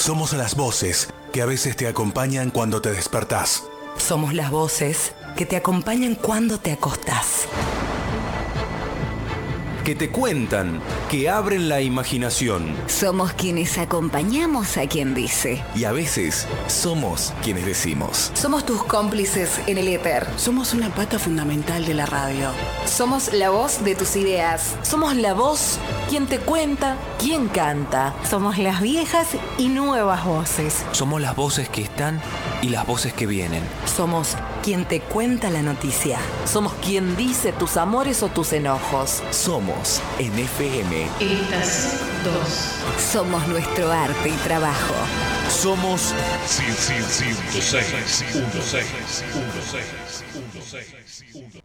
Somos las voces que a veces te acompañan cuando te despertás. Somos las voces que te acompañan cuando te acostás. Que te cuentan, que abren la imaginación. Somos quienes acompañamos a quien dice. Y a veces somos quienes decimos. Somos tus cómplices en el éter. Somos una pata fundamental de la radio. Somos la voz de tus ideas. Somos la voz, quien te cuenta, quien canta. Somos las viejas y nuevas voces. Somos las voces que están y las voces que vienen. Somos quien te cuenta la noticia. Somos quien dice tus amores o tus enojos. Somos NFM. Estación 2. Somos nuestro arte y trabajo. Somos 106.1.